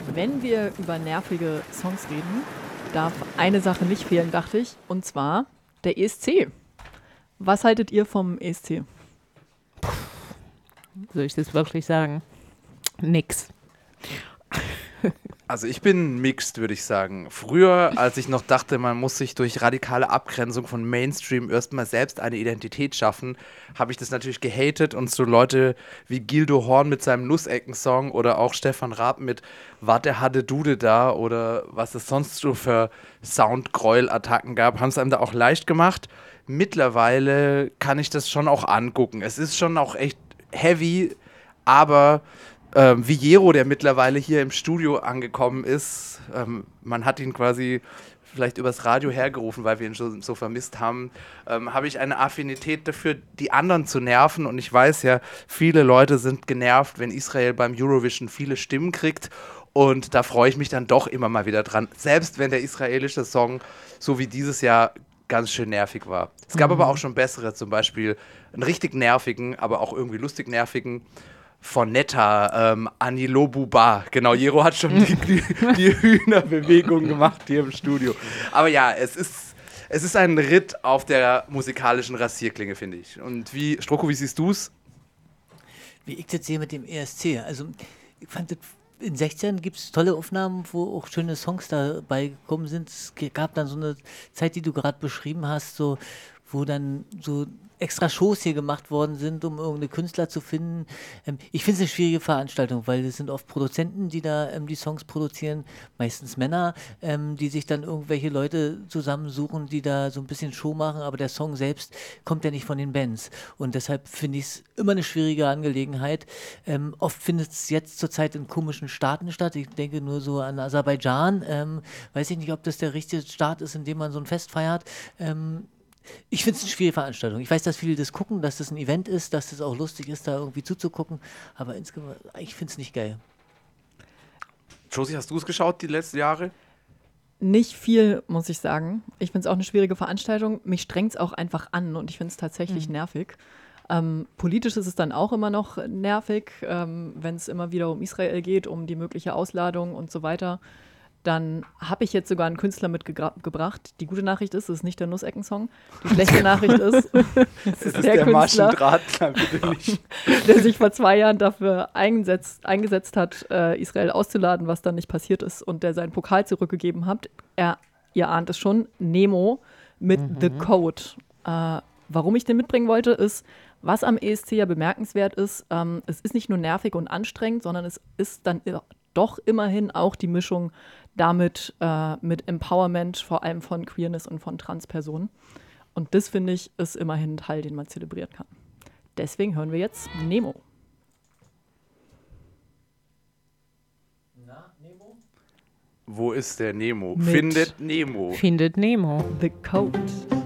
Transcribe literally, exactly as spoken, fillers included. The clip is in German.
Wenn wir über nervige Songs reden, darf eine Sache nicht fehlen, dachte ich, und zwar der E S C. Was haltet ihr vom E S C? Soll ich das wirklich sagen? Nix. Also ich bin mixed, würde ich sagen. Früher, als ich noch dachte, man muss sich durch radikale Abgrenzung von Mainstream erstmal selbst eine Identität schaffen, habe ich das natürlich gehatet und so Leute wie Gildo Horn mit seinem Nussecken-Song oder auch Stefan Raab mit Warte hatte Dude da oder was es sonst so für Soundgräuel-Attacken gab, haben es einem da auch leicht gemacht. Mittlerweile kann ich das schon auch angucken. Es ist schon auch echt heavy, aber Ähm, wie Jero, der mittlerweile hier im Studio angekommen ist, ähm, man hat ihn quasi vielleicht übers Radio hergerufen, weil wir ihn schon so vermisst haben, ähm, habe ich eine Affinität dafür, die anderen zu nerven. Und ich weiß ja, viele Leute sind genervt, wenn Israel beim Eurovision viele Stimmen kriegt. Und da freue ich mich dann doch immer mal wieder dran, selbst wenn der israelische Song, so wie dieses Jahr, ganz schön nervig war. Es gab mhm. aber auch schon bessere, zum Beispiel einen richtig nervigen, aber auch irgendwie lustig nervigen, von Netta, ähm, Anilo Buba. Genau, Jero hat schon die, die, die Hühnerbewegung gemacht hier im Studio. Aber ja, es ist, es ist ein Ritt auf der musikalischen Rasierklinge, finde ich. Und wie, Stroko, wie siehst du es? Wie ich das sehe mit dem E S C. Also, ich fand das, in sechzehn gibt es tolle Aufnahmen, wo auch schöne Songs dabei gekommen sind. Es gab dann so eine Zeit, die du gerade beschrieben hast, so, wo dann so extra Shows hier gemacht worden sind, um irgendeine Künstler zu finden. Ähm, ich finde es eine schwierige Veranstaltung, weil es sind oft Produzenten, die da ähm, die Songs produzieren, meistens Männer, ähm, die sich dann irgendwelche Leute zusammensuchen, die da so ein bisschen Show machen, aber der Song selbst kommt ja nicht von den Bands. Und deshalb finde ich es immer eine schwierige Angelegenheit. Ähm, oft findet es jetzt zurzeit in komischen Staaten statt. Ich denke nur so an Aserbaidschan. Ähm, weiß ich nicht, ob das der richtige Staat ist, in dem man so ein Fest feiert. Ähm, Ich finde es eine schwierige Veranstaltung. Ich weiß, dass viele das gucken, dass das ein Event ist, dass das auch lustig ist, da irgendwie zuzugucken. Aber insgesamt, ich finde es nicht geil. Josie, hast du es geschaut die letzten Jahre? Nicht viel, muss ich sagen. Ich finde es auch eine schwierige Veranstaltung. Mich strengt es auch einfach an und ich finde es tatsächlich mhm. nervig. Ähm, politisch ist es dann auch immer noch nervig, ähm, wenn es immer wieder um Israel geht, um die mögliche Ausladung und so weiter. Dann habe ich jetzt sogar einen Künstler mitgebracht. Die gute Nachricht ist, es ist nicht der Nussecken-Song. Die schlechte Nachricht ist, es ist der, der Künstler, der sich vor zwei Jahren dafür eingesetzt, eingesetzt hat, äh, Israel auszuladen, was dann nicht passiert ist und der seinen Pokal zurückgegeben hat. Er, ihr ahnt es schon, Nemo mit mhm. The Code. Äh, warum ich den mitbringen wollte, ist, was am E S C ja bemerkenswert ist, ähm, es ist nicht nur nervig und anstrengend, sondern es ist dann doch immerhin auch die Mischung damit äh, mit Empowerment, vor allem von Queerness und von Transpersonen. Und das, finde ich, ist immerhin ein Teil, den man zelebrieren kann. Deswegen hören wir jetzt Nemo. Na, Nemo? Wo ist der Nemo? Mit Findet Nemo. Findet Nemo. The Code.